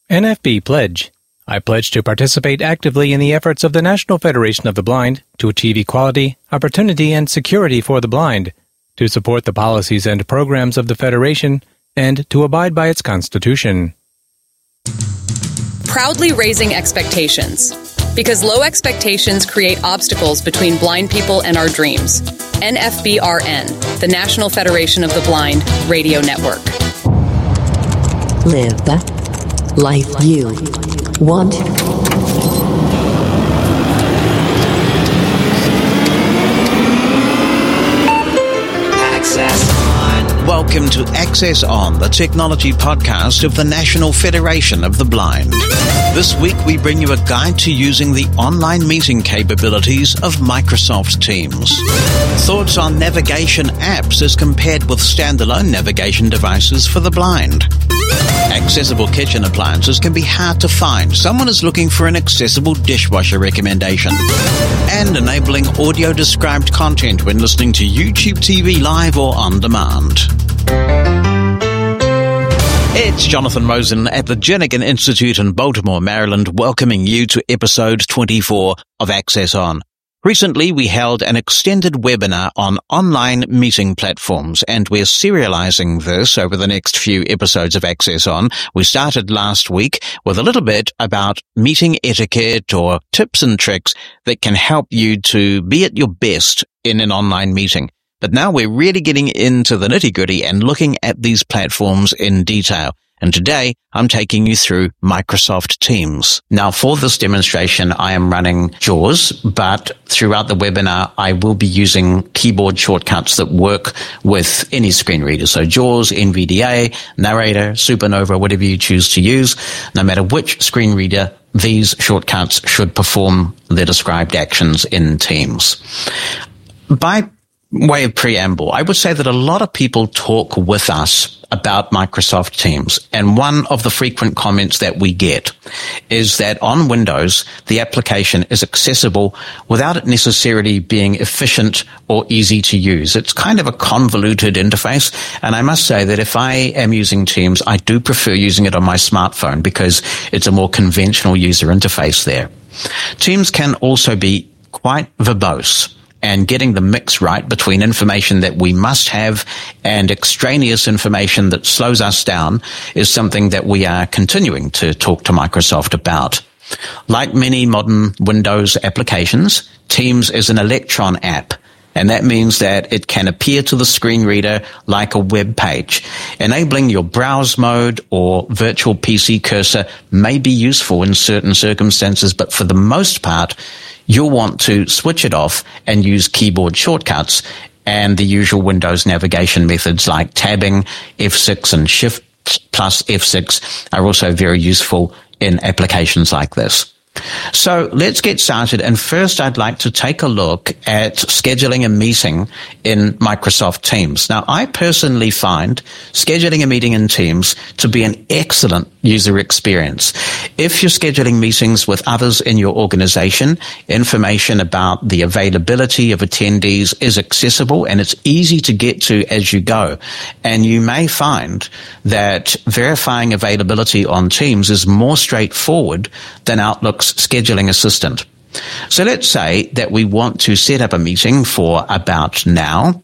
NFB Pledge. I pledge to participate actively in the efforts of the National Federation of the Blind to achieve equality, opportunity, and security for the blind, to support the policies and programs of the Federation, and to abide by its Constitution. Proudly raising expectations. Because low expectations create obstacles between blind people and our dreams. NFBRN, the National Federation of the Blind Radio Network. Live the life you want. Access On. Welcome to Access On, the technology podcast of the National Federation of the Blind. This week we bring you a guide to using the online meeting capabilities of Microsoft Teams. Thoughts on navigation apps as compared with standalone navigation devices for the blind. Accessible kitchen appliances can be hard to find. Someone is looking for an accessible dishwasher recommendation. And enabling audio-described content when listening to YouTube TV live or on demand. It's Jonathan Mosen at the Jernigan Institute in Baltimore, Maryland, welcoming you to episode 24 of Access On. Recently, we held an extended webinar on online meeting platforms, and we're serializing this over the next few episodes of Access On. We started last week with a little bit about meeting etiquette or tips and tricks that can help you to be at your best in an online meeting. But now we're really getting into the nitty-gritty and looking at these platforms in detail. And today, I'm taking you through Microsoft Teams. Now, for this demonstration, I am running JAWS, but throughout the webinar, I will be using keyboard shortcuts that work with any screen reader. So JAWS, NVDA, Narrator, Supernova, whatever you choose to use. No matter which screen reader, these shortcuts should perform the described actions in Teams. By way of preamble, I would say that a lot of people talk with us about Microsoft Teams, and one of the frequent comments that we get is that on Windows, the application is accessible without it necessarily being efficient or easy to use. It's kind of a convoluted interface, and I must say that if I am using Teams, I do prefer using it on my smartphone because it's a more conventional user interface there. Teams can also be quite verbose, and getting the mix right between information that we must have and extraneous information that slows us down is something that we are continuing to talk to Microsoft about. Like many modern Windows applications, Teams is an Electron app, and that means that it can appear to the screen reader like a web page. Enabling your browse mode or virtual PC cursor may be useful in certain circumstances, but for the most part, you'll want to switch it off and use keyboard shortcuts, and the usual Windows navigation methods like tabbing, F6 and Shift plus F6 are also very useful in applications like this. So let's get started, and first I'd like to take a look at scheduling a meeting in Microsoft Teams. Now, I personally find scheduling a meeting in Teams to be an excellent user experience. If you're scheduling meetings with others in your organization, information about the availability of attendees is accessible and it's easy to get to as you go. And you may find that verifying availability on Teams is more straightforward than Outlook's scheduling assistant. So let's say that we want to set up a meeting for about now,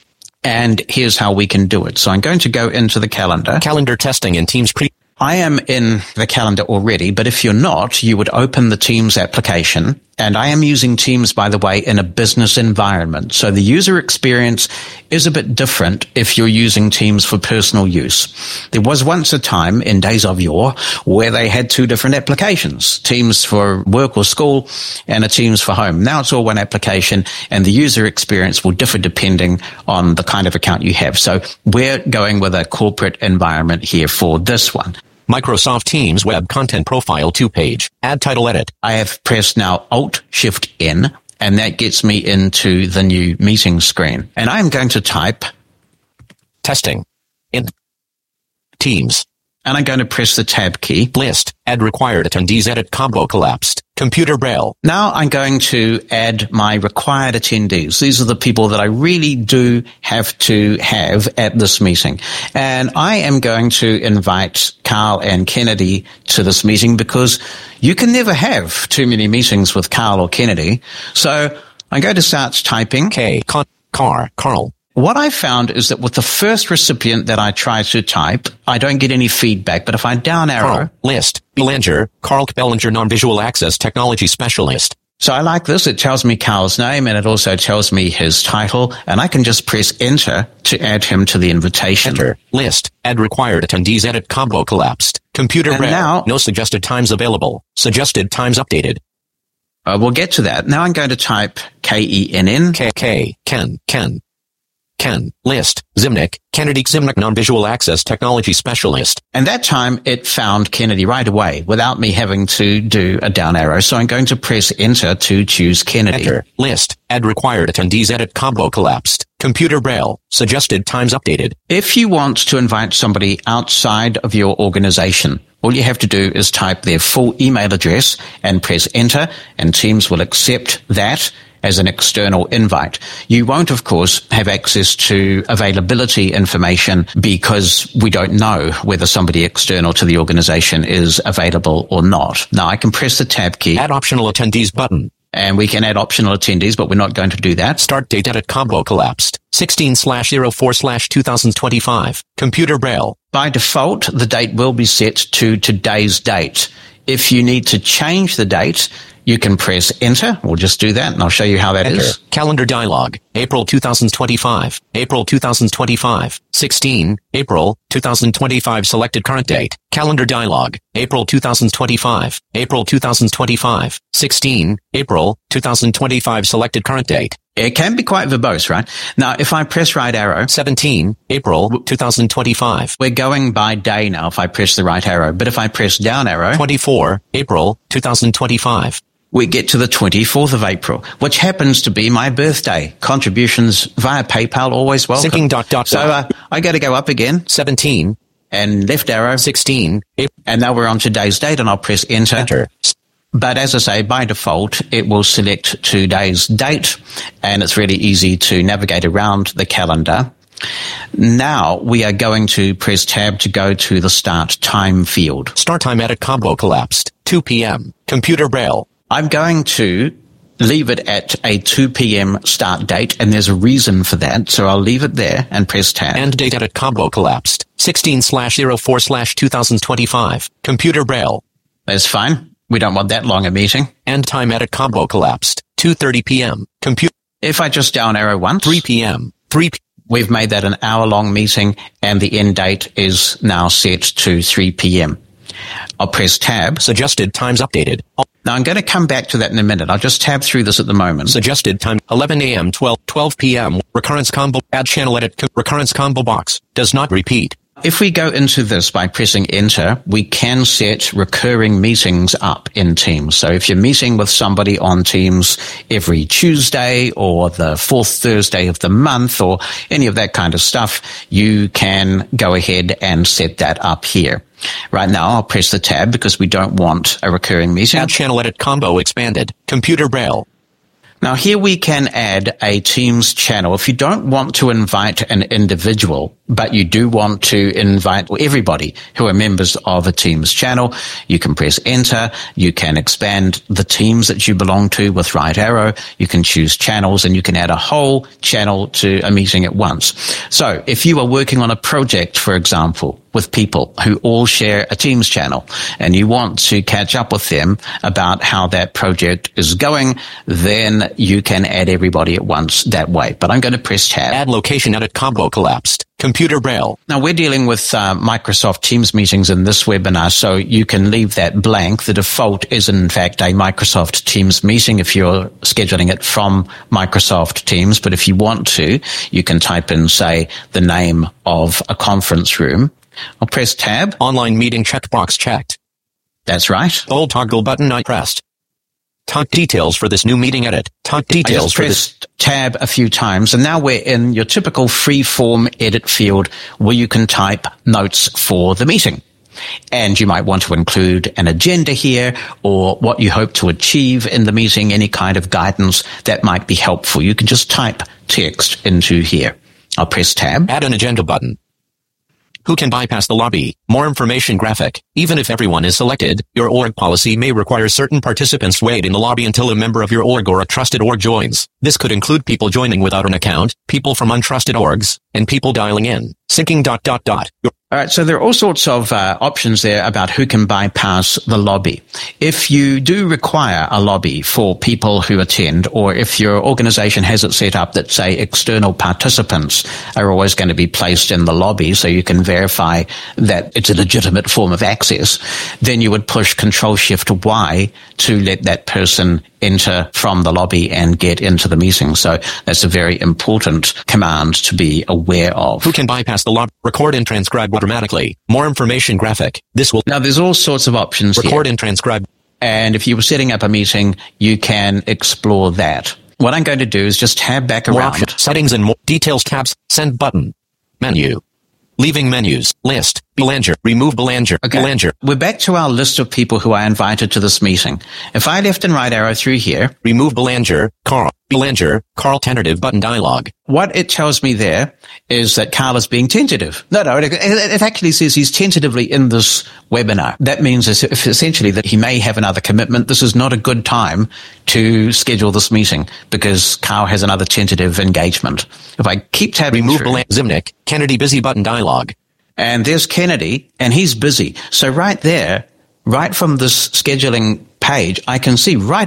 and here's how we can do it. So I'm going to go into the calendar. Calendar testing in Teams. I am in the calendar already, but if you're not, you would open the Teams application. And I am using Teams, by the way, in a business environment. So the user experience is a bit different if you're using Teams for personal use. There was once a time in days of yore where they had two different applications, Teams for work or school and a Teams for home. Now it's all one application, and the user experience will differ depending on the kind of account you have. So we're going with a corporate environment here for this one. Microsoft Teams Web Content Profile 2-page. Add title edit. I have pressed now Alt-Shift-N, and that gets me into the new meeting screen. And I'm going to type testing in Teams. And I'm going to press the Tab key. List. Add required attendees. Edit combo collapsed. Computer Braille. Now I'm going to add my required attendees. These are the people that I really do have to have at this meeting. And I am going to invite Carl and Kennedy to this meeting because you can never have too many meetings with Carl or Kennedy. So I'm going to start typing. Carl. What I found is that with the first recipient that I try to type, I don't get any feedback. But if I down arrow... Carl, list, Bellinger, Carl Bellinger, non-visual access technology specialist. So I like this. It tells me Carl's name and it also tells me his title. And I can just press enter to add him to the invitation. Enter, list, add required attendees, edit combo collapsed. Computer And braille, now- no suggested times available. Suggested times updated. We'll get to that. Now I'm going to type Kenn. Ken, list, Zimnick, Kennedy Zimnick, non-visual access technology specialist. And that time it found Kennedy right away without me having to do a down arrow. So I'm going to press enter to choose Kennedy. Enter, list, add required attendees, edit combo collapsed. Computer braille, suggested times updated. If you want to invite somebody outside of your organization, all you have to do is type their full email address and press enter, and Teams will accept that as an external invite. You won't, of course, have access to availability information because we don't know whether somebody external to the organization is available or not. Now, I can press the tab key. Add optional attendees button. And we can add optional attendees, but we're not going to do that. Start date, edit combo collapsed. 16/04/2025. Computer braille. By default, the date will be set to today's date. If you need to change the date, you can press enter. We'll just do that, and I'll show you how that is. Calendar dialog. April 2025. April 2025. 16. April 2025. Selected current date. Calendar dialog. April 2025. April 2025. 16. April 2025. Selected current date. It can be quite verbose, right? Now, if I press right arrow... 17. April 2025. We're going by day now if I press the right arrow. But if I press down arrow... 24. April 2025. We get to the 24th of April, which happens to be my birthday. Contributions via PayPal, always welcome. Syncing ... So I got to go up again. 17. And left arrow. 16. And now we're on today's date, and I'll press enter. Enter. But as I say, by default, it will select today's date, and it's really easy to navigate around the calendar. Now we are going to press tab to go to the start time field. Start time, edit combo collapsed. 2 p.m. Computer braille. I'm going to leave it at a 2 p.m. start date, and there's a reason for that, so I'll leave it there and press tab. End date, edit combo collapsed. 16/04/2025. Computer braille. That's fine. We don't want that long a meeting. End time, edit combo collapsed. 2:30 p.m. If I just down arrow once. 3 p.m. We've made that an hour-long meeting, and the end date is now set to 3 p.m. I'll press tab. Suggested times updated. Now, I'm going to come back to that in a minute. I'll just tab through this at the moment. Suggested time, 11 a.m., 12 p.m. Recurrence combo, add channel edit, recurrence combo box. Does not repeat. If we go into this by pressing enter, we can set recurring meetings up in Teams. So if you're meeting with somebody on Teams every Tuesday or the fourth Thursday of the month or any of that kind of stuff, you can go ahead and set that up here. Right now, I'll press the tab because we don't want a recurring meeting. Add channel edit combo expanded. Computer braille. Now here we can add a Teams channel. If you don't want to invite an individual, but you do want to invite everybody who are members of a Teams channel, you can press enter. You can expand the teams that you belong to with right arrow. You can choose channels, and you can add a whole channel to a meeting at once. So if you are working on a project, for example, with people who all share a Teams channel, and you want to catch up with them about how that project is going, then you can add everybody at once that way. But I'm going to press tab. Add location, edit combo collapsed. Computer braille. Now we're dealing with Microsoft Teams meetings in this webinar, so you can leave that blank. The default is in fact a Microsoft Teams meeting if you're scheduling it from Microsoft Teams. But if you want to, you can type in, say, the name of a conference room. I'll press tab. Online meeting checkbox checked. That's right. Old toggle button I pressed. Type details for this new meeting edit. Type details for this. Tab a few times, and now we're in your typical free-form edit field where you can type notes for the meeting. And you might want to include an agenda here or what you hope to achieve in the meeting, any kind of guidance that might be helpful. You can just type text into here. I'll press tab. Add an agenda button. Who can bypass the lobby? More information graphic. Even if everyone is selected, your org policy may require certain participants wait in the lobby until a member of your org or a trusted org joins. This could include people joining without an account, people from untrusted orgs, and people dialing in. Syncing ... All right, so there are all sorts of options there about who can bypass the lobby. If you do require a lobby for people who attend, or if your organization has it set up that, say, external participants are always going to be placed in the lobby so you can verify that it's a legitimate form of access, then you would push Control-Shift-Y to let that person enter from the lobby and get into the meeting. So that's a very important command to be aware of. Who can bypass the lobby? Record and transcribe automatically. More information graphic. This will... Now, there's all sorts of options Record here. and transcribe. And if you were setting up a meeting, you can explore that. What I'm going to do is just tab back More around. options. Settings and more. Details tabs. Send button. Menu. Leaving menus. List. Belanger. Remove Belanger. Okay. Belanger. We're back to our list of people who I invited to this meeting. If I left and right arrow through here, Remove Belanger. Carl. Belanger. Carl tentative button dialog. what it tells me there is that Carl is being tentative. No, it actually says he's tentatively in this webinar. That means essentially that he may have another commitment. This is not a good time to schedule this meeting because Carl has another tentative engagement. If I keep tabbing Remove through, Zimnick. Kennedy busy button dialog. and there's Kennedy, and he's busy. So right there, right from this scheduling page, I can see right